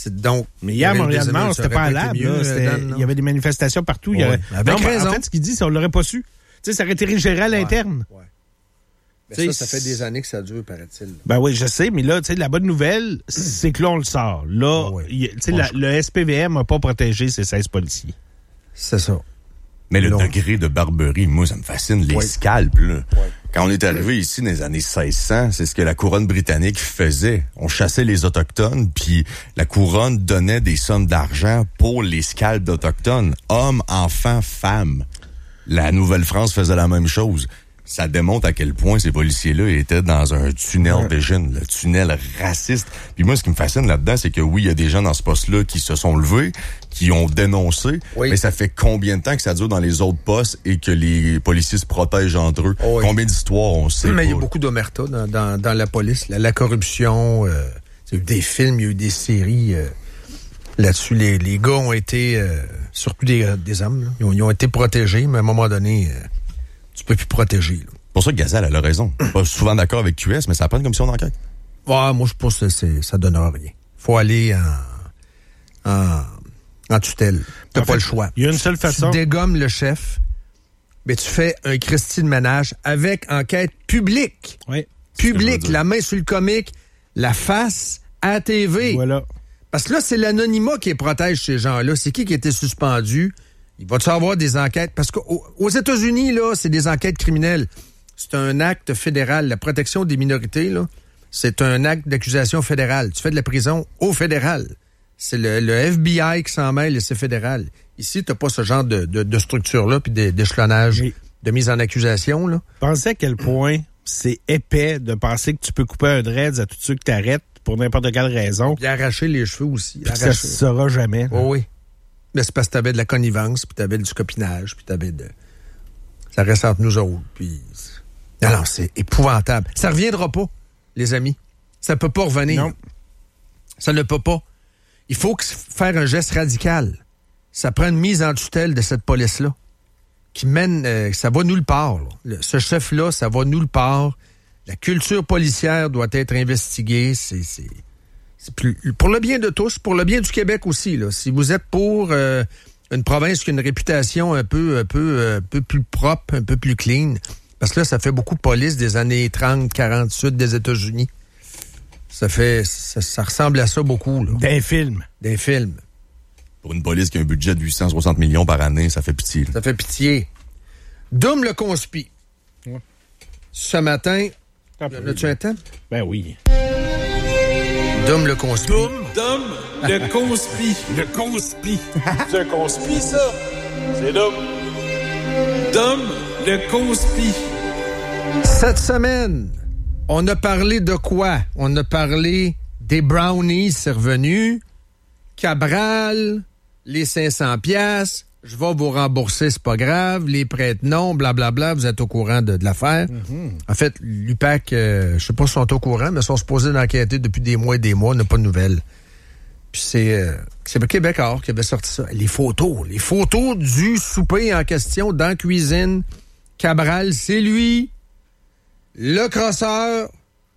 Donc, mais hier, Montréal-Nord, c'était pas à l'âme. Il y avait des manifestations partout. Ouais. Avec raison. En fait, ce qu'il dit, c'est qu'on l'aurait pas su. Tu sais, ça aurait été géré à l'interne. Ouais. Mais ça fait des années que ça dure, paraît-il. Ben oui, je sais, mais là, tu sais, la bonne nouvelle, c'est que là, on le sort. Là, tu sais, le SPVM n'a pas protégé ses 16 policiers. C'est ça. Mais le degré de barbarie, moi, ça me fascine. Les scalps, là. Ouais. Quand on est arrivé ici dans les années 1600, c'est ce que la couronne britannique faisait. On chassait les Autochtones, puis la couronne donnait des sommes d'argent pour les scalps d'Autochtones. Hommes, enfants, femmes. La Nouvelle-France faisait la même chose. Ça démontre à quel point ces policiers-là étaient dans un tunnel vision, le tunnel raciste. Puis moi, ce qui me fascine là-dedans, c'est que oui, il y a des gens dans ce poste-là qui se sont levés, qui ont dénoncé, mais ça fait combien de temps que ça dure dans les autres postes et que les policiers se protègent entre eux? Combien d'histoires on sait? Mais il y a beaucoup d'omerta dans la police. La corruption, il y a eu des films, il y a eu des séries là-dessus. Les gars ont été, surtout des hommes, là, ils ont été protégés, mais à un moment donné... tu peux plus protéger. Là. Pour ça que Gazelle, elle a raison. Pas souvent d'accord avec QS, mais ça prend une commission d'enquête. Ouais, moi, je pense que ça donnera rien. Faut aller en tutelle. T'as pas le choix. Il y a une seule façon. Tu dégommes le chef, mais tu fais un Christy de ménage avec enquête publique. Oui. Publique, la main sur le comique, la face à la TV. Voilà. Parce que là, c'est l'anonymat qui protège ces gens-là. C'est qui a été suspendu? Il va-tu avoir des enquêtes? Parce qu'aux États-Unis, là, c'est des enquêtes criminelles. C'est un acte fédéral. La protection des minorités, là, c'est un acte d'accusation fédérale. Tu fais de la prison au fédéral. C'est le FBI qui s'en mêle et c'est fédéral. Ici, t'as pas ce genre de structure-là puis d'échelonnage, de mise en accusation, là. Pensez à quel point c'est épais de penser que tu peux couper un dreads à tous ceux que t'arrêtes pour n'importe quelle raison. Puis arracher les cheveux aussi. Ça se saura jamais. Oui. Mais c'est parce que t'avais de la connivence, puis t'avais du copinage, puis t'avais de... Ça reste entre nous autres, puis... Non, c'est épouvantable. Ça reviendra pas, les amis. Ça peut pas revenir. Non. Ça ne peut pas. Il faut faire un geste radical. Ça prend une mise en tutelle de cette police-là, qui mène... ça va nulle part, là. Ce chef-là, ça va nulle part. La culture policière doit être investiguée. C'est pour le bien de tous, pour le bien du Québec aussi. Là. Si vous êtes pour une province qui a une réputation un peu plus propre, un peu plus clean, parce que là, ça fait beaucoup de police des années 30, 40 sud des États-Unis. Ça ressemble à ça beaucoup. Là. Des films. Pour une police qui a un budget de 860 millions par année, ça fait pitié. Là. Ça fait pitié. Doom le conspi. Ouais. Ce matin, as-tu un thème? Ben oui. Doom le conspi. Dom le conspi. Le conspi. C'est un conspi, ça? C'est Dom. Dom le conspi. Cette semaine, on a parlé de quoi? On a parlé des brownies, c'est revenu. Cabral, les 500 piastres. Je vais vous rembourser, c'est pas grave. Les prêts non, blablabla, vous êtes au courant de l'affaire. Mm-hmm. En fait, l'UPAC, je sais pas si sont au courant, mais sont supposés d'enquêter depuis des mois et des mois, on n'a pas de nouvelles. Puis c'est le Québécois qui avait sorti ça. Les photos du souper en question dans la cuisine. Cabral, c'est lui, le crosseur,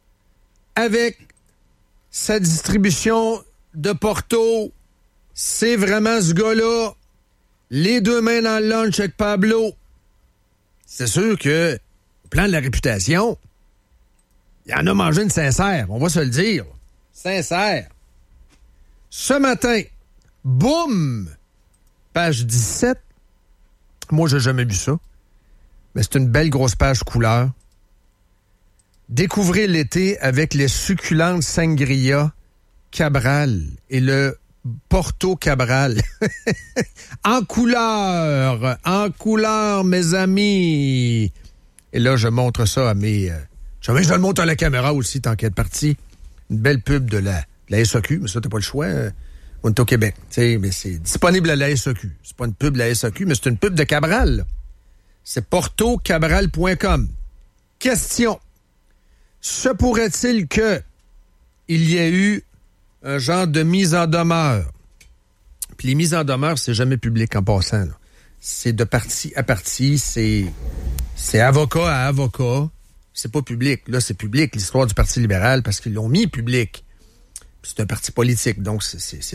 avec sa distribution de Porto. C'est vraiment ce gars-là. Les deux mains dans le lunch avec Pablo. C'est sûr que, au plan de la réputation, il en a mangé une sincère, on va se le dire. Sincère. Ce matin, boum! Page 17. Moi, j'ai jamais vu ça. Mais c'est une belle grosse page couleur. Découvrez l'été avec les succulentes sangria Cabral et le Porto Cabral. En couleur, mes amis. Et là, je montre ça à mes... je le montre à la caméra aussi, tant qu'elle est partie. Une belle pub de la SAQ, mais ça, t'as pas le choix. On est au Québec. T'sais, mais c'est disponible à la SAQ. C'est pas une pub de la SAQ, mais c'est une pub de Cabral. Là. C'est portocabral.com. Question. Se pourrait-il que il y ait eu un genre de mise en demeure? Puis les mises en demeure, c'est jamais public en passant. Là. C'est de partie à partie, c'est avocat à avocat. C'est pas public. Là, c'est public, l'histoire du Parti libéral, parce qu'ils l'ont mis public. Puis c'est un parti politique, donc c'est